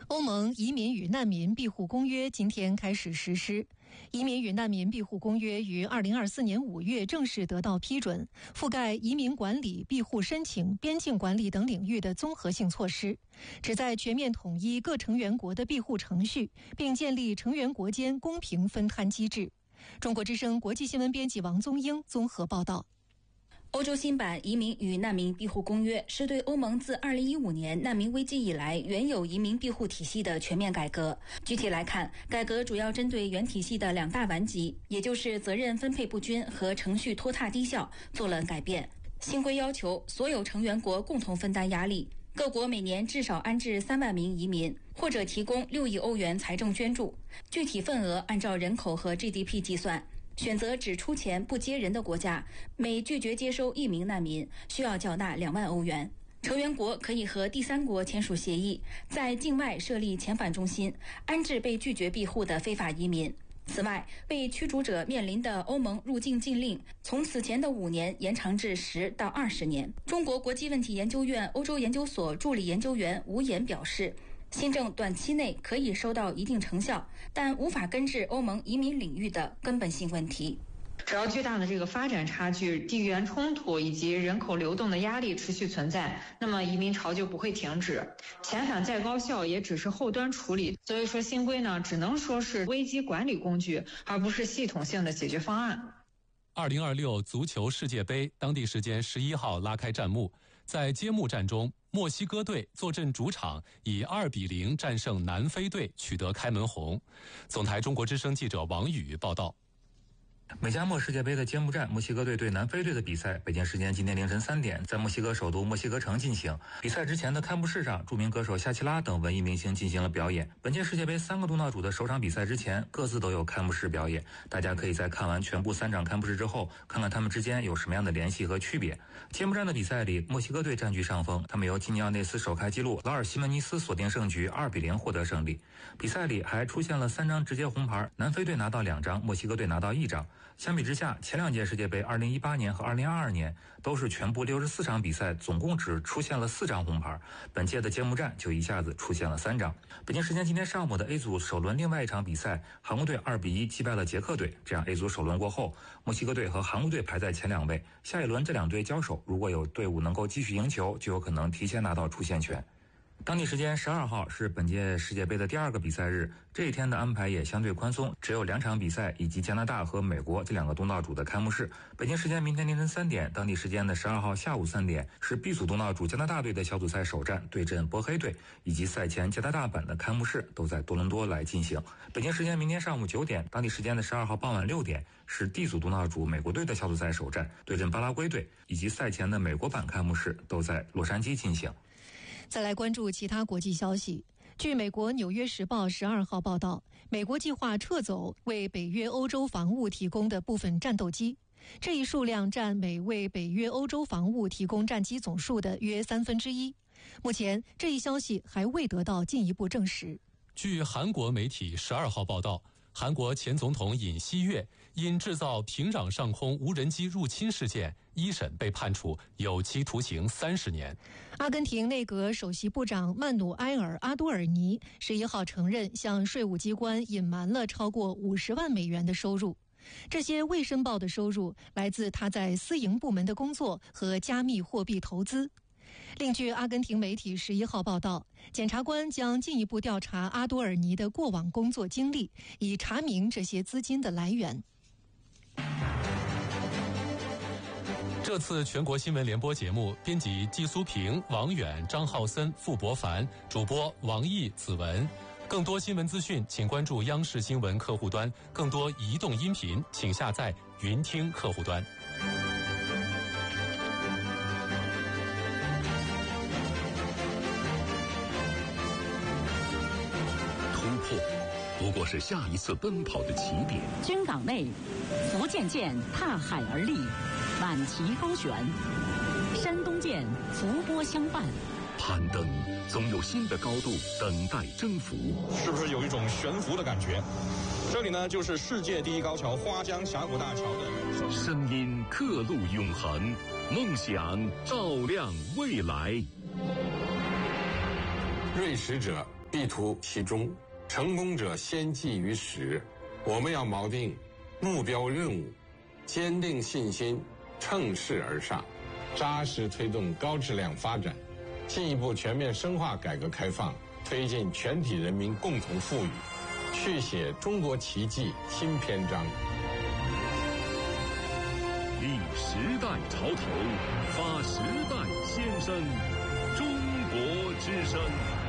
欧盟移民与难民庇护公约今天开始实施。移民与难民庇护公约于2024年5月正式得到批准，覆盖移民管理、庇护申请、边境管理等领域的综合性措施，旨在全面统一各成员国的庇护程序，并建立成员国间公平分摊机制。中国之声国际新闻编辑王宗英综合报道。 欧洲新版移民与难民庇护公约是对欧盟自2015年难民危机以来原有移民庇护体系的全面改革。具体来看，改革主要针对原体系的2大顽疾，也就是责任分配不均和程序拖沓低效做了改变。新规要求所有成员国共同分担压力，各国每年至少安置3万名移民，或者提供6亿欧元财政捐助，具体份额按照人口和 GDP 计算。选择只出钱不接人的国家，每拒绝接收1名难民，需要缴纳2万欧元。成员国可以和第三国签署协议，在境外设立遣返中心，安置被拒绝庇护的非法移民。此外，被驱逐者面临的欧盟入境禁令从此前的5年延长至10到20年。中国国际问题研究院欧洲研究所助理研究员吴岩表示，新政短期内可以收到一定成效，但无法根治欧盟移民领域的根本性问题。 只要巨大的这个发展差距、地缘冲突以及人口流动的压力持续存在，那么移民潮就不会停止。遣返再高效也只是后端处理，所以说新规呢，只能说是危机管理工具，而不是系统性的解决方案。 2026足球世界杯当地时间11号拉开战幕，在揭幕战中，墨西哥队坐镇主场，以2-0战胜南非队，取得开门红。总台中国之声记者王宇报道。 美加墨世界杯的揭幕战，墨西哥队对南非队的比赛，北京时间今天凌晨3点，在墨西哥首都墨西哥城进行。比赛之前的开幕式上，著名歌手夏奇拉等文艺明星进行了表演。本届世界杯3个东道主的首场比赛之前，各自都有开幕式表演。大家可以在看完全部3场开幕式之后，看看他们之间有什么样的联系和区别。揭幕战的比赛里，墨西哥队占据上风，他们由基尼奥内斯首开纪录，劳尔西门尼斯锁定胜局，2-0获得胜利。比赛里还出现了3张直接红牌，南非队拿到2张，墨西哥队拿到1张。相比之下，前2届世界杯2018年和2022年都是全部64场比赛，总共只出现了4张红牌，本届的揭幕战就一下子出现了3张。北京时间今天上午的 A 组首轮另外一场比赛，韩国队2-1击败了捷克队，这样 A 组首轮过后，墨西哥队和韩国队排在前2位，下一轮这2队交手，如果有队伍能够继续赢球，就有可能提前拿到出线权。当地时间12号是本届世界杯的第2个比赛日，这一天的安排也相对宽松，只有2场比赛以及加拿大和美国这2个东道主的开幕式。北京时间明天凌晨3点，当地时间的12号下午3点是 B 组东道主加拿大队的小组赛首战对阵波黑队，以及赛前加拿大版的开幕式都在多伦多来进行。北京时间明天上午9点，当地时间的12号傍晚6点是 D 组东道主美国队的小组赛首战对阵巴拉圭队，以及赛前的美国版开幕式都在洛杉矶进行。 再来关注其他国际消息。据美国《纽约时报》12号报道，美国计划撤走为北约欧洲防务提供的部分战斗机，这一数量占美为北约欧洲防务提供战机总数的约1/3。目前，这一消息还未得到进一步证实。 据韩国媒体12号报道，韩国前总统尹锡悦因制造平壤上空无人机入侵事件，一审被判处有期徒刑30年。 阿根廷内阁首席部长曼努埃尔·阿多尔尼11号承认向税务机关隐瞒了超过50万美元的收入。这些未申报的收入来自他在私营部门的工作和加密货币投资。另据阿根廷媒体11号报道，检察官将进一步调查阿多尔尼的过往工作经历，以查明这些资金的来源。 这次全国新闻联播节目，编辑季苏平、王远、张浩森、傅博凡，主播王毅、子文。更多新闻资讯，请关注央视新闻客户端；更多移动音频，请下载云听客户端。 不过是下一次奔跑的起点。 军港内，福建舰踏海而立，挽旗高悬；山东舰伏波相伴。 攀登总有新的高度等待征服， 是不是有一种悬浮的感觉？这里呢，就是世界第一高桥花江峡谷大桥的声音刻录永恒，梦想照亮未来。 瑞驰者必图其中。成功者先记于始，我们要锚定目标任务，坚定信心，乘势而上，扎实推动高质量发展，进一步全面深化改革开放，推进全体人民共同富裕，续写中国奇迹新篇章。 立时代潮头，发时代先声，中国之声。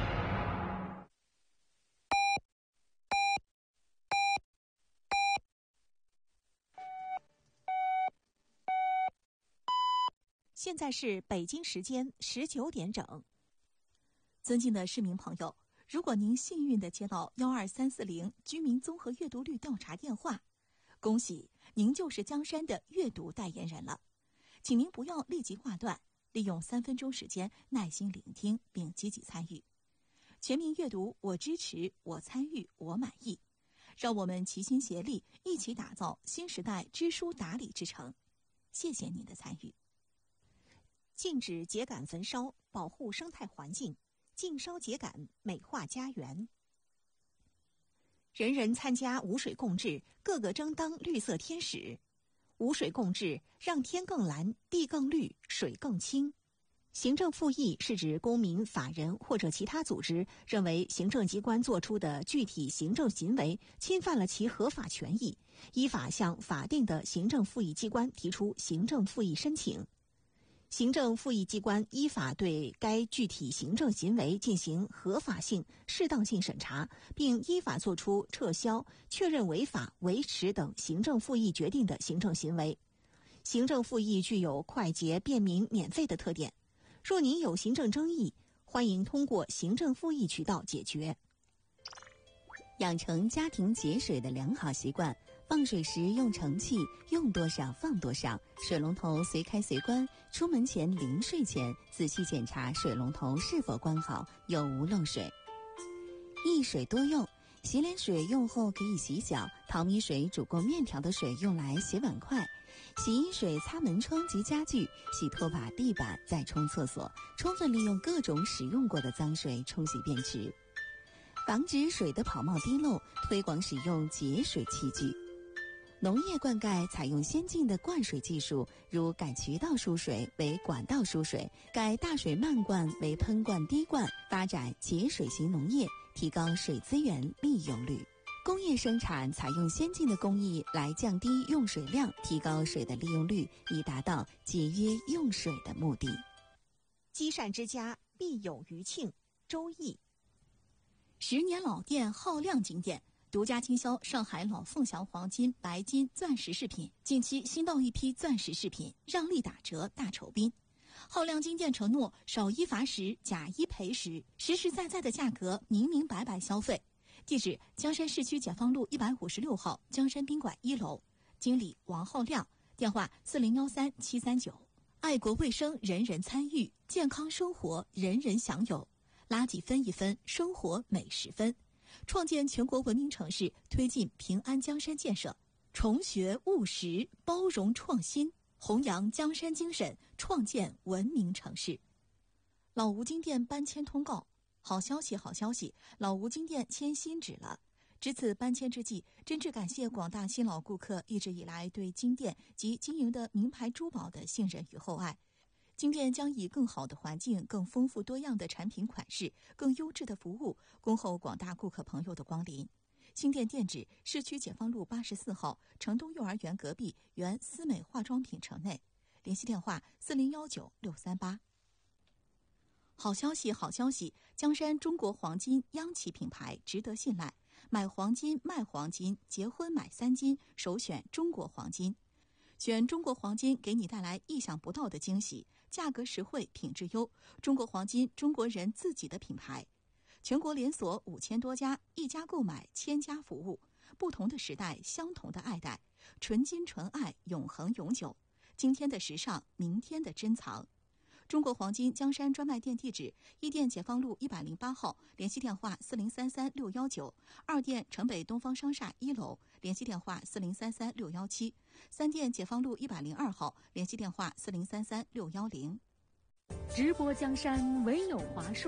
现在是北京时间19点整。尊敬的市民朋友，如果您幸运地接到12340居民综合阅读率调查电话，恭喜您就是江山的阅读代言人了。请您不要立即挂断，利用3分钟时间耐心聆听并积极参与。全民阅读，我支持，我参与，我满意。让我们齐心协力，一起打造新时代知书达理之城。谢谢您的参与。禁止秸秆焚烧，保护生态环境，禁烧秸秆，美化家园。人人参加无水共治，个个争当绿色天使。无水共治，让天更蓝，地更绿，水更清。行政复议是指公民、法人或者其他组织认为行政机关作出的具体行政行为侵犯了其合法权益，依法向法定的行政复议机关提出行政复议申请。行政复议机关依法对该具体行政行为进行合法性、适当性审查，并依法作出撤销、确认违法、维持等行政复议决定的行政行为。行政复议具有快捷、便民、免费的特点。若您有行政争议，欢迎通过行政复议渠道解决。养成家庭节水的良好习惯。放水时用盛器，用多少放多少，水龙头随开随关，出门前临睡前仔细检查水龙头是否关好，有无漏水。一水多用，洗脸水用后可以洗脚，淘米水煮过面条的水用来洗碗筷，洗衣水擦门窗及家具，洗拖把、地板，再冲厕所，充分利用各种使用过的脏水冲洗便池。防止水的跑冒滴漏，推广使用节水器具。农业灌溉采用先进的灌水技术，如改渠道输水为管道输水，改大水漫灌为喷灌滴灌，发展节水型农业，提高水资源利用率。工业生产采用先进的工艺来降低用水量，提高水的利用率，以达到节约用水的目的。积善之家必有余庆，周易。10年老店浩亮金店独家经销上海老凤祥黄金、白金、钻石饰品，近期新到一批钻石饰品，让利打折大酬宾。浩亮金店承诺少一罚10，假一赔10，实实在在的价格，明明白白消费。地址：江山市区解放路156号江山宾馆1楼，经理王浩亮，电话4013-739。爱国卫生，人人参与；健康生活，人人享有。垃圾分一分，生活每10分。创建全国文明城市，推进平安江山建设，重学务实，包容创新，弘扬江山精神，创建文明城市。老吴金店搬迁通告，好消息，好消息！老吴金店迁新址了。值此搬迁之际，真挚感谢广大新老顾客一直以来对金店及经营的名牌珠宝的信任与厚爱。金店将以更好的环境、更丰富多样的产品款式、更优质的服务，恭候广大顾客朋友的光临。新店店址：市区解放路84号城东幼儿园隔壁原思美化妆品城内，联系电话4019-638。好消息，好消息！江山中国黄金央企品牌，值得信赖。买黄金、卖黄金，结婚买3金，首选中国黄金。选中国黄金，给你带来意想不到的惊喜，价格实惠，品质优。中国黄金，中国人自己的品牌，全国连锁5000多家，一家购买1000家服务。不同的时代，相同的爱戴，纯金纯爱，永恒永久。今天的时尚，明天的珍藏。中国黄金江山专卖店地址：一店解放路108号，联系电话4033-619；二店城北东方商厦1楼，联系电话4033-617；三店解放路102号，联系电话4033-610。 直播江山，唯有华数，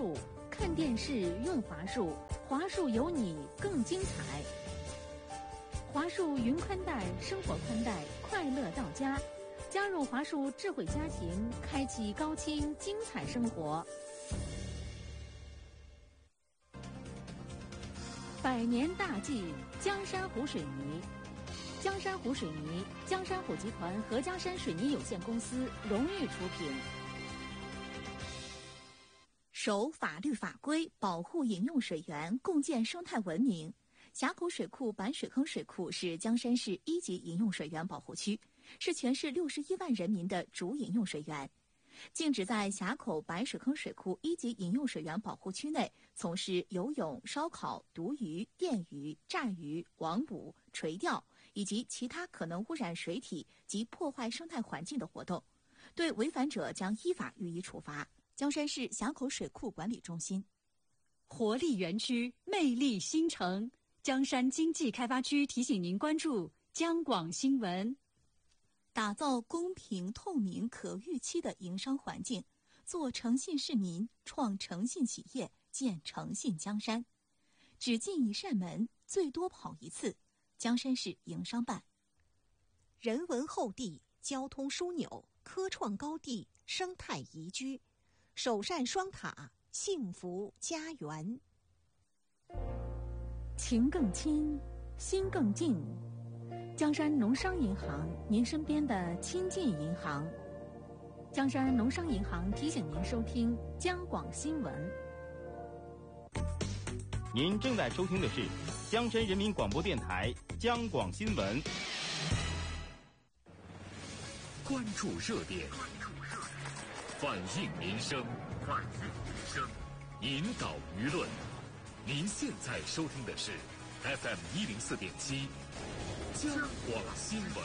看电视用华数，华数有你更精彩。华数云宽带，生活宽带，快乐到家。加入华数智慧家庭，开启高清精彩生活。百年大计，江山湖水泥。江山湖水泥，江山湖集团合江山水泥有限公司荣誉出品。 守法律法规，保护饮用水源，共建生态文明。峡口水库板水坑水库是江山市1级饮用水源保护区，是全市61万人民的主饮用水源。禁止在峡口白水坑水库1级饮用水源保护区内从事游泳、烧烤、毒鱼、电鱼、炸鱼、网捕、垂钓以及其他可能污染水体及破坏生态环境的活动，对违反者将依法予以处罚。江山市峡口水库管理中心。 活力园区，魅力新城，江山经济开发区提醒您关注江广新闻。 打造公平、透明、可预期的营商环境，做诚信市民，创诚信企业，建诚信江山。只进一扇门，最多跑一次。江山市营商办。 人文厚地，交通枢纽，科创高地，生态宜居，首善双塔，幸福家园。 情更亲，心更近。江山农商银行，您身边的亲近银行。江山农商银行提醒您收听江广新闻。 您正在收听的是江山人民广播电台江广新闻。 关注热点，反映民生，引导舆论。您现在收听的是 FM104.7。江广新闻。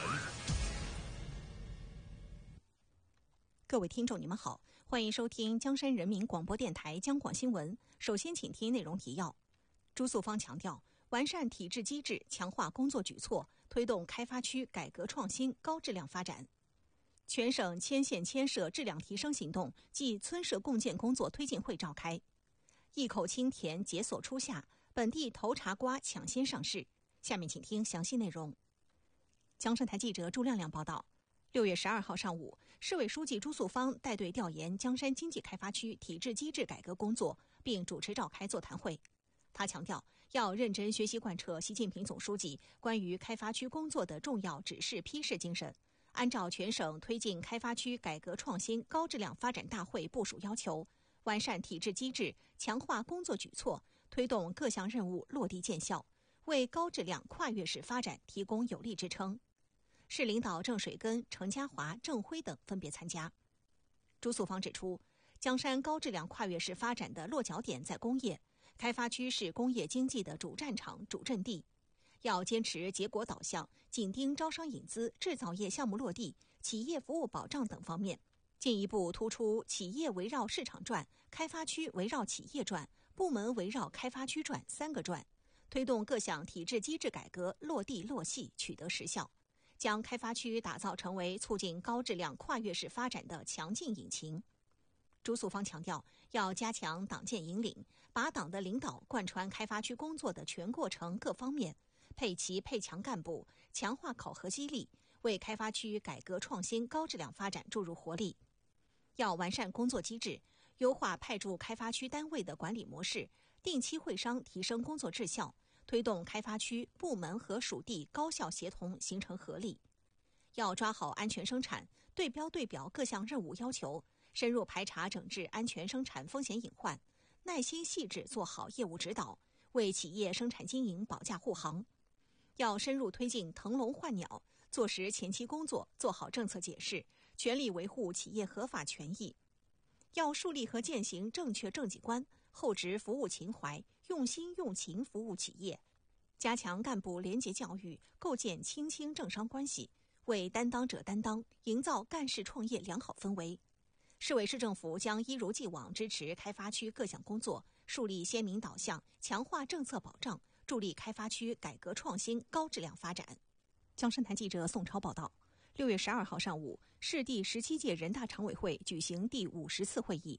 各位听众，你们好，欢迎收听江山人民广播电台江广新闻。首先，请听内容提要。朱素芳强调，完善体制机制，强化工作举措，推动开发区改革创新、高质量发展。全省迁县迁社质量提升行动暨村社共建工作推进会召开。一口清甜解锁初夏，本地头茶瓜抢先上市。下面请听详细内容。江山台记者朱亮亮报道，6月12号上午，市委书记朱素芳带队调研江山经济开发区体制机制改革工作，并主持召开座谈会。他强调，要认真学习贯彻习近平总书记关于开发区工作的重要指示批示精神，按照全省推进开发区改革创新、高质量发展大会部署要求，完善体制机制，强化工作举措，推动各项任务落地见效，为高质量跨越式发展提供有力支撑。市领导郑水根、程家华、郑辉等分别参加。朱素芳指出，江山高质量跨越式发展的落脚点在工业，开发区是工业经济的主战场、主阵地，要坚持结果导向，紧盯招商引资、制造业项目落地、企业服务保障等方面，进一步突出企业围绕市场转、开发区围绕企业转、部门围绕开发区转3个转，推动各项体制机制改革落地落细，取得实效，将开发区打造成为促进高质量跨越式发展的强劲引擎。朱素芳强调，要加强党建引领，把党的领导贯穿开发区工作的全过程各方面，配齐配强干部，强化考核激励，为开发区改革创新、高质量发展注入活力。要完善工作机制，优化派驻开发区单位的管理模式，定期会商，提升工作质效，推动开发区部门和属地高效协同形成合力。要抓好安全生产，对标对表各项任务要求，深入排查整治安全生产风险隐患，耐心细致做好业务指导，为企业生产经营保驾护航。要深入推进腾笼换鸟，做实前期工作，做好政策解释，全力维护企业合法权益。要树立和践行正确政绩观，厚植服务情怀，用心用情服务企业，加强干部廉洁教育，构建亲清政商关系，为担当者担当，营造干事创业良好氛围。市委市政府将一如既往支持开发区各项工作，树立鲜明导向，强化政策保障，助力开发区改革创新、高质量发展。江山台记者宋超报道，6月12号上午，市第17届人大常委会举行第50次会议。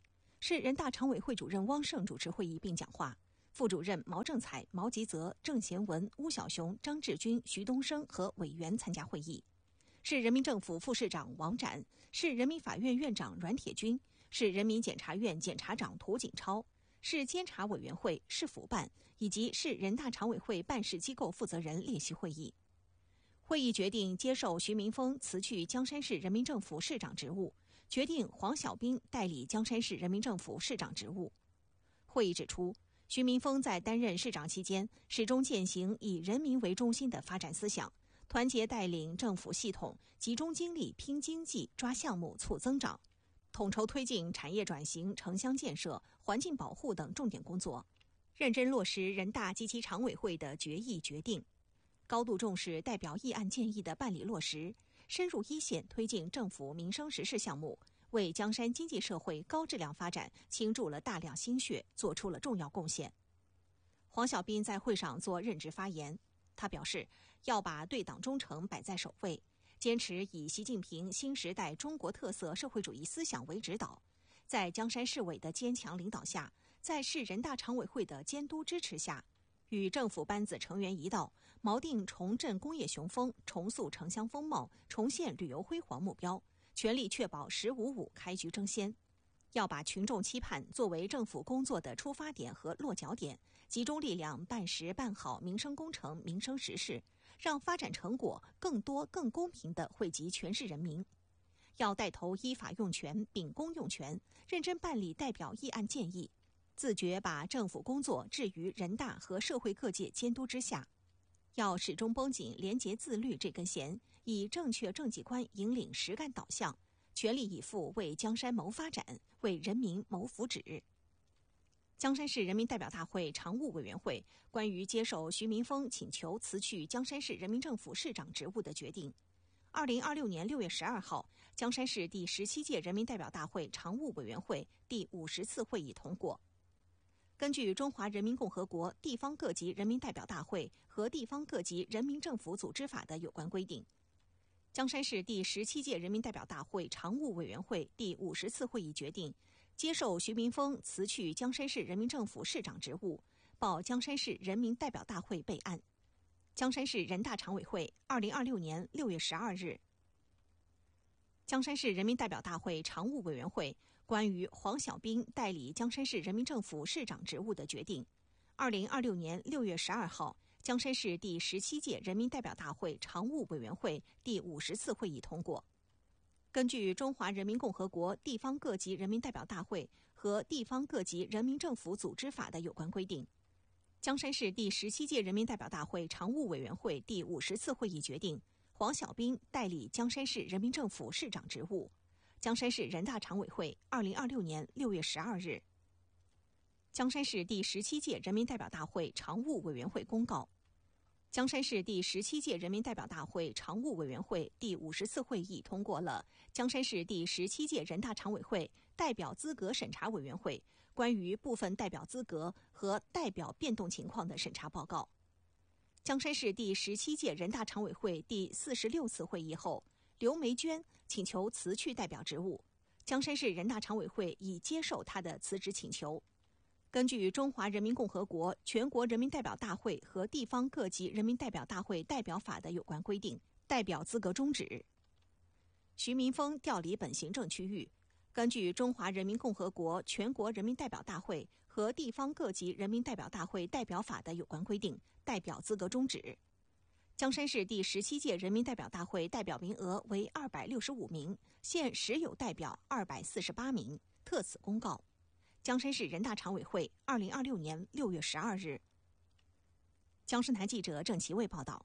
市人大常委会主任汪盛主持会议并讲话，副主任毛正才、毛吉泽、郑贤文、邬小雄、张志军、徐东升和委员参加会议。市人民政府副市长王展、市人民法院院长阮铁军、市人民检察院检察长涂锦超、市监察委员会、市府办以及市人大常委会办事机构负责人列席会议。会议决定接受徐明峰辞去江山市人民政府市长职务，决定黄小兵代理江山市人民政府市长职务。会议指出，徐明峰在担任市长期间，始终践行以人民为中心的发展思想，团结带领政府系统，集中精力拼经济、抓项目、促增长，统筹推进产业转型、城乡建设、环境保护等重点工作，认真落实人大及其常委会的决议决定，高度重视代表议案建议的办理落实，深入一线推进政府民生实事项目，为江山经济社会高质量发展倾注了大量心血，做出了重要贡献。黄小兵在会上做任职发言，他表示要把对党忠诚摆在首位，坚持以习近平新时代中国特色社会主义思想为指导，在江山市委的坚强领导下，在市人大常委会的监督支持下，与政府班子成员一道，锚定重振工业雄风、重塑城乡风貌、重现旅游辉煌目标，全力确保“15+5”开局争先。要把群众期盼作为政府工作的出发点和落脚点，集中力量办实办好民生工程、民生实事，让发展成果更多、更公平地惠及全市人民。要带头依法用权、秉公用权，认真办理代表议案建议，自觉把政府工作置于人大和社会各界监督之下。要始终绷紧廉洁自律这根弦，以正确政绩观引领实干导向，全力以赴为江山谋发展，为人民谋福祉。江山市人民代表大会常务委员会关于接受徐明峰请求辞去江山市人民政府市长职务的决定，2026年6月12号，江山市第17届人民代表大会常务委员会第50次会议通过。根据《中华人民共和国地方各级人民代表大会和地方各级人民政府组织法》的有关规定，江山市第17届人民代表大会常务委员会第50次会议决定，接受徐明峰辞去江山市人民政府市长职务，报江山市人民代表大会备案。江山市人大常委会2026年6月12日。江山市人民代表大会常务委员会关于黄小兵代理江山市人民政府市长职务的决定，2026年6月12号，江山市第17届人民代表大会常务委员会第50次会议通过。根据《中华人民共和国地方各级人民代表大会和地方各级人民政府组织法》的有关规定，江山市第17届人民代表大会常务委员会第50次会议决定，黄小兵代理江山市人民政府市长职务。江山市人大常委会2026年6月12日。江山市第17届人民代表大会常务委员会公告，江山市第17届人民代表大会常务委员会第50次会议通过了江山市第17届人大常委会代表资格审查委员会关于部分代表资格和代表变动情况的审查报告。江山市第17届人大常委会第46次会议后，刘梅娟请求辞去代表职务，江山市人大常委会已接受她的辞职请求。根据《中华人民共和国全国人民代表大会和地方各级人民代表大会代表法》的有关规定，代表资格终止。徐明峰调离本行政区域。根据《中华人民共和国全国人民代表大会和地方各级人民代表大会代表法》的有关规定，代表资格终止。江山市第17届人民代表大会代表名额为265名，现实有代表248名，特此公告。江山市人大常委会2026年6月12日。江诗台记者郑其卫报道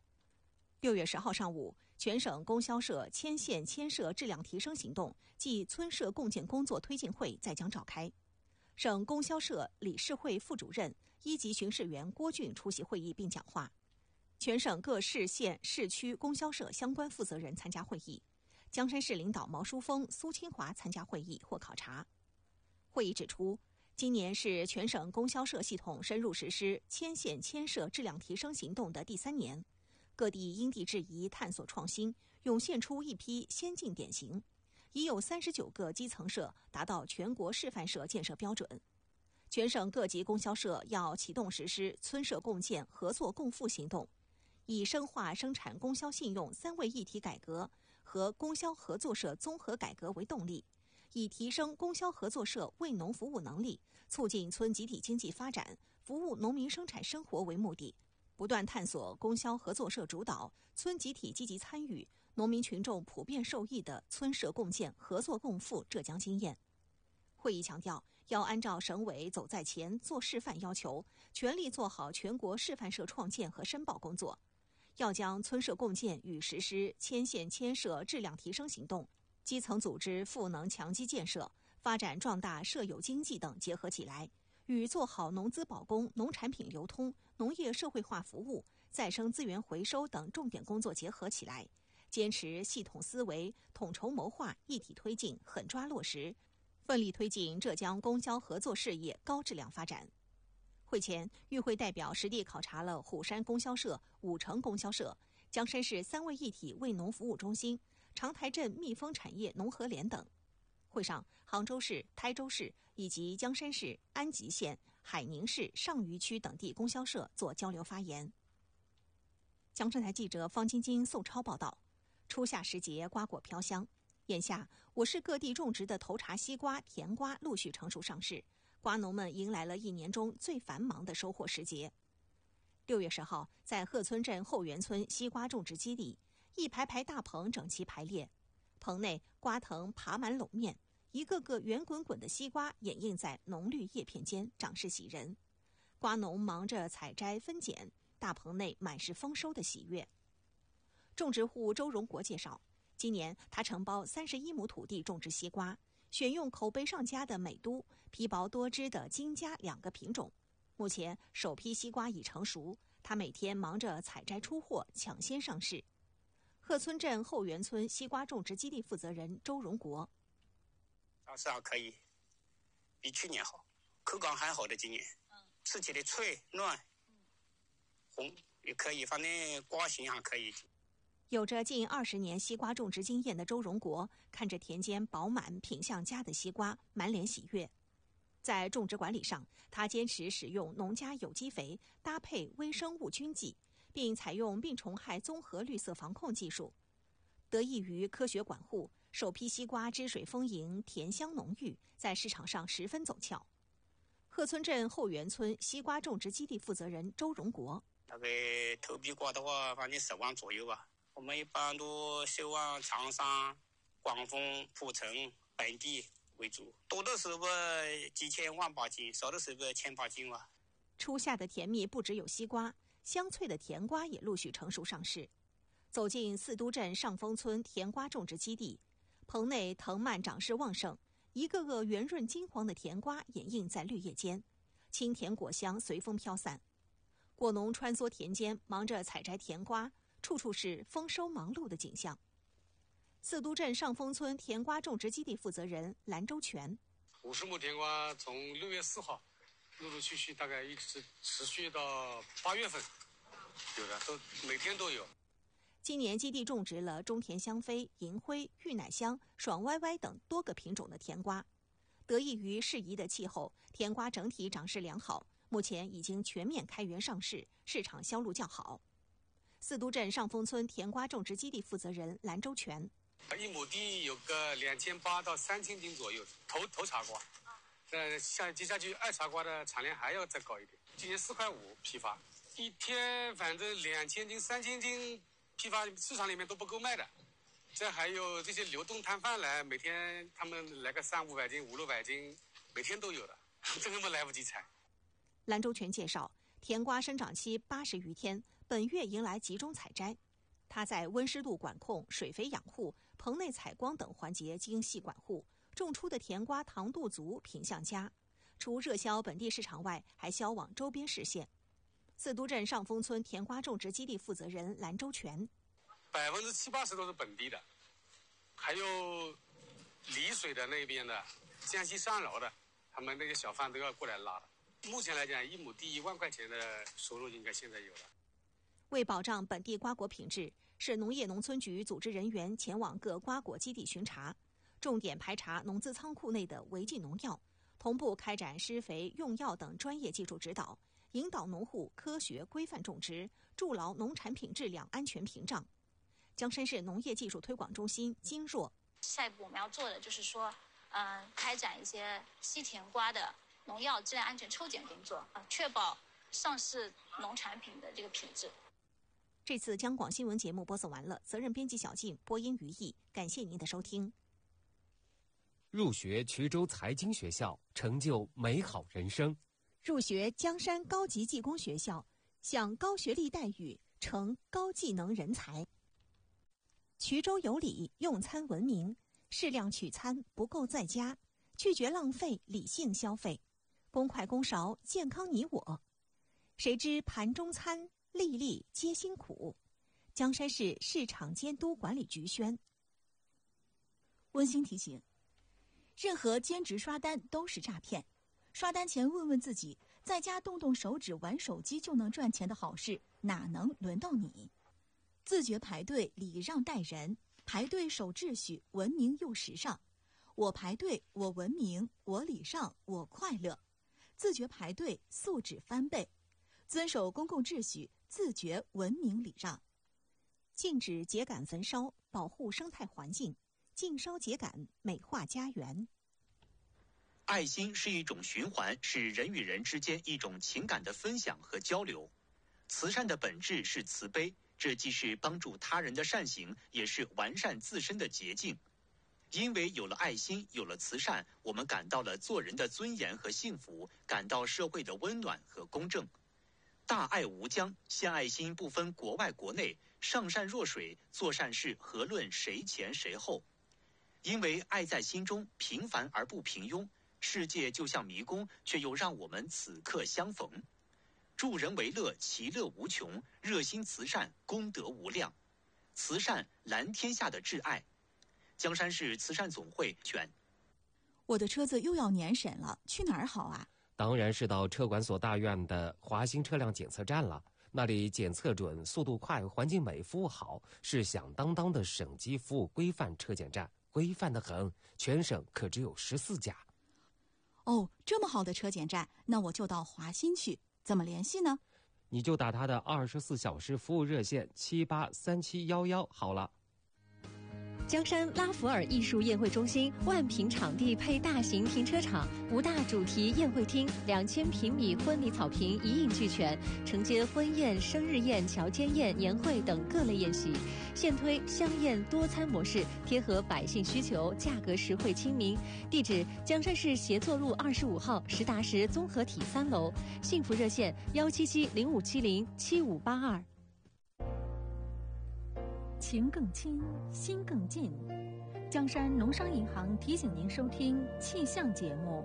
，6月10号上午，全省供销社牵线牵社质量提升行动暨村社共建工作推进会在江召开。省供销社理事会副主任、一级巡视员郭俊出席会议并讲话。全省各市县市区供销社相关负责人参加会议。江山市领导毛书峰、苏清华参加会议或考察。会议指出，今年是全省供销社系统深入实施牵线牵社质量提升行动的第3年，各地因地制宜探索创新，涌现出一批先进典型。 已有39个基层社达到全国示范社建设标准。全省各级供销社要启动实施村社共建合作共富行动，以深化生产供销信用3位一体改革和供销合作社综合改革为动力，以提升供销合作社为农服务能力，促进村集体经济发展，服务农民生产生活为目的，不断探索供销合作社主导、村集体积极参与、农民群众普遍受益的村社共建合作共富浙江经验。会议强调，要按照省委走在前、做示范要求，全力做好全国示范社创建和申报工作。要将村社共建与实施迁县迁社质量提升行动、基层组织赋能强基建设、发展壮大社有经济等结合起来，与做好农资保供、农产品流通、农业社会化服务、再生资源回收等重点工作结合起来，坚持系统思维、统筹谋划、一体推进、狠抓落实，奋力推进浙江供销合作事业高质量发展。会前，与会代表实地考察了虎山供销社、武城供销社、江山市3位一体为农服务中心、长台镇蜜蜂产业农合联等。会上，杭州市、台州市以及江山市、安吉县、海宁市上虞区等地供销社做交流发言。江山台记者方晶晶、宋超报道。初夏时节，瓜果飘香。眼下，我市各地种植的头茬西瓜、甜瓜陆续成熟上市，瓜农们迎来了一年中最繁忙的收获时节。6月10号，在鹤村镇后园村西瓜种植基地，一排排大棚整齐排列，棚内瓜藤爬满垄面，一个个圆滚滚的西瓜掩映在浓绿叶片间，长势喜人。瓜农忙着采摘分拣，大棚内满是丰收的喜悦。种植户周荣国介绍，今年他承包31亩土地种植西瓜，选用口碑上佳的美都、皮薄多汁的金佳2个品种。目前首批西瓜已成熟，他每天忙着采摘出货，抢先上市。鹤村镇后园村西瓜种植基地负责人周荣国： 大致上可以比去年好，口感还好的今年，吃起来脆嫩，红也可以，反正瓜型还可以。 有着近20年西瓜种植经验的周荣国看着田间饱满、品相佳的西瓜，满脸喜悦。在种植管理上，他坚持使用农家有机肥搭配微生物菌剂，并采用病虫害综合绿色防控技术。得益于科学管护，首批西瓜汁水丰盈，甜香浓郁，在市场上十分走俏。鹤村镇后园村西瓜种植基地负责人周荣国： 大概头批瓜的话，反正10万左右吧。我们一般都销往长沙、广丰、蒲城本地为主，多的时候几千万把斤，少的时候千把斤吧。 初夏的甜蜜不只有西瓜，香脆的甜瓜也陆续成熟上市。走进四都镇上丰村甜瓜种植基地，棚内藤蔓长势旺盛，一个个圆润金黄的甜瓜掩映在绿叶间，清甜果香随风飘散。果农穿梭田间，忙着采摘甜瓜，处处是丰收忙碌的景象。四都镇上丰村甜瓜种植基地负责人兰周全 ：50亩甜瓜从6月4号陆陆续续大概一直持续到8月份，有的都每天都有。 今年基地种植了中甜香飞、银辉、玉奶香、爽歪歪等多个品种的甜瓜。得益于适宜的气候，甜瓜整体长势良好，目前已经全面开园上市，市场销路较好。四都镇上丰村甜瓜种植基地负责人兰周全 ：1亩地有个2800到3000斤左右头茬瓜，像接下去二茬瓜的产量还要再高一点。今年4块5批发，一天反正2000斤、3000斤批发，市场里面都不够卖的。这还有这些流动摊贩来，每天他们来个300-500斤、500-600斤，每天都有的，这根本来不及采。 兰周全介绍，甜瓜生长期80余天，本月迎来集中采摘。他在温湿度管控、水肥养护、棚内采光等环节精细管护，种出的甜瓜糖度足，品相佳。除热销本地市场外，还销往周边市县。四都镇上丰村甜瓜种植基地负责人兰周全 ：70-80%都是本地的，还有丽水的那边的、江西上饶的，他们那个小贩都要过来拉的。目前来讲，1亩地1万块钱的收入应该现在有了。 为保障本地瓜果品质，市农业农村局组织人员前往各瓜果基地巡查。 重点排查农资仓库内的违禁农药，同步开展施肥、用药等专业技术指导，引导农户科学规范种植，筑牢农产品质量安全屏障。江山市农业技术推广中心金若， 下一步我们要做的就是说，开展一些西甜瓜的农药质量安全抽检工作，确保上市农产品的这个品质。 这次江广新闻节目播送完了，责任编辑小静，播音于毅，感谢您的收听。 入学衢州财经学校，成就美好人生； 入学江山高级技工学校，享高学历待遇，成高技能人才。衢州有礼，用餐文明，适量取餐，不够在家，拒绝浪费，理性消费，公筷公勺，健康你我。谁知盘中餐，粒粒皆辛苦。江山市市场监督管理局宣。 温馨提醒：任何兼职刷单都是诈骗。刷单前问问自己，在家动动手指玩手机就能赚钱的好事，哪能轮到你？自觉排队，礼让待人，排队守秩序，文明又时尚。我排队，我文明，我礼让，我快乐。自觉排队，素质翻倍。遵守公共秩序，自觉文明礼让。 禁止秸秆焚烧，保护生态环境；禁烧秸秆，美化家园。 爱心是一种循环，是人与人之间一种情感的分享和交流。慈善的本质是慈悲，这既是帮助他人的善行，也是完善自身的捷径。因为有了爱心，有了慈善，我们感到了做人的尊严和幸福，感到社会的温暖和公正。大爱无疆，献爱心不分国外国内，上善若水，做善事何论谁前谁后。因为爱在心中，平凡而不平庸，世界就像迷宫，却又让我们此刻相逢。助人为乐，其乐无穷；热心慈善，功德无量。慈善蓝天下的挚爱。江山市慈善总会选。 我的车子又要年审了，去哪儿好啊？ 当然是到车管所大院的华兴车辆检测站了。那里检测准，速度快，环境美，服务好，是响当当的省级服务规范车检站，规范得很，全省可只有14家。 哦，这么好的车检站，那我就到华新去。怎么联系呢？ 你就打他的24小时服务热线783711好了。 江山拉弗尔艺术宴会中心万平场地配大型停车场，5大主题宴会厅，2000平米婚礼草坪一应俱全，承接婚宴、生日宴、乔迁宴、年会等各类宴席。现推香宴多餐模式，贴合百姓需求，价格实惠亲民。地址：江山市协作路25号实达实综合体3楼。幸福热线17705707582。 情更亲，心更近。江山农商银行提醒您收听气象节目。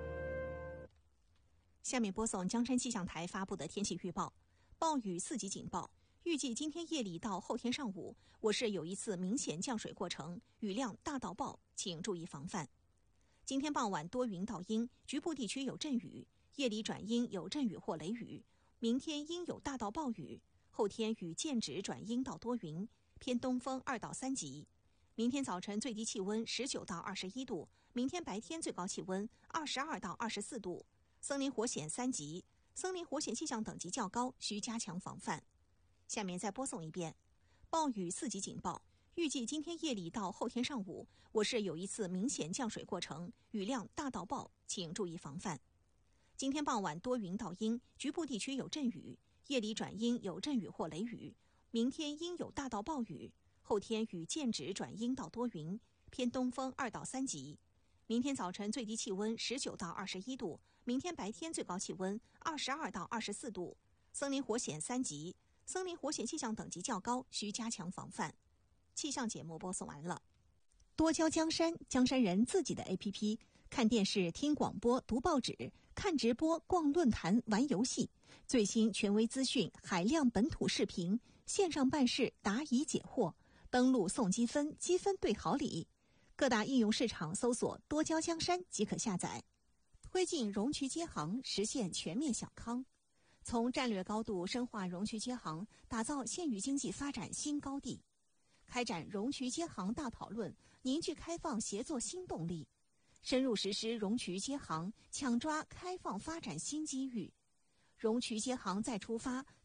下面播送江山气象台发布的天气预报：暴雨4级警报。预计今天夜里到后天上午，我市有一次明显降水过程，雨量大到暴，请注意防范。今天傍晚多云到阴，局部地区有阵雨，夜里转阴有阵雨或雷雨。明天阴有大到暴雨，后天雨渐止转阴到多云。偏东风2到3级。明天早晨最低气温19到21度，明天白天最高气温22到24度。森林火险3级，森林火险气象等级较高，需加强防范。下面再播送一遍：暴雨4级警报。预计今天夜里到后天上午，我市有一次明显降水过程，雨量大到暴，请注意防范。今天傍晚多云到阴，局部地区有阵雨，夜里转阴有阵雨或雷雨。明天阴有大到暴雨，后天雨渐止转阴到多云，偏东风2到3级。明天早晨最低气温19到21度，明天白天最高气温22到24度。森林火险3级，森林火险气象等级较高，需加强防范。气象节目播送完了。多交江山，江山人自己的 APP， 看电视、听广播、读报纸、看直播、逛论坛、玩游戏，最新权威资讯，海量本土视频，线上办事，答疑解惑，登录送积分，积分兑好礼。各大应用市场搜索多交江山即可下载。推进融渠接航，实现全面小康。从战略高度深化融渠接航，打造县域经济发展新高地。 开展融渠接行大讨论，凝聚开放协作新动力，深入实施融渠接行，抢抓开放发展新机遇。融渠接行再出发，